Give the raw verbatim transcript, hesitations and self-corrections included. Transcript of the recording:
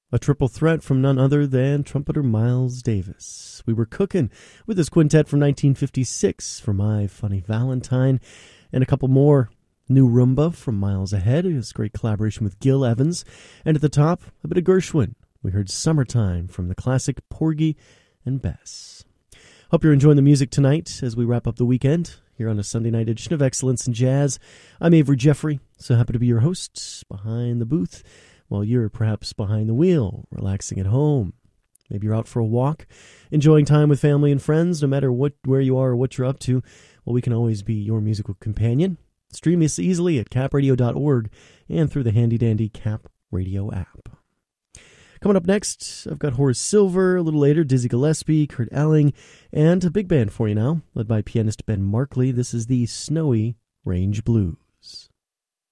A triple threat from none other than trumpeter Miles Davis. We were cooking with this quintet from nineteen fifty-six for My Funny Valentine, and a couple more. New Rumba from Miles Ahead, his great collaboration with Gil Evans, and at the top, a bit of Gershwin. We heard Summertime from the classic Porgy and Bess. Hope you're enjoying the music tonight as we wrap up the weekend here on a Sunday night edition of Excellence in Jazz. I'm Avery Jeffrey, so happy to be your host behind the booth while you're perhaps behind the wheel, relaxing at home. Maybe you're out for a walk, enjoying time with family and friends. No matter what, where you are or what you're up to, well, we can always be your musical companion. Stream us easily at cap radio dot org and through the handy-dandy Cap Radio app. Coming up next, I've got Horace Silver, a little later, Dizzy Gillespie, Kurt Elling, and a big band for you now, led by pianist Ben Markley. This is the Snowy Range Blues.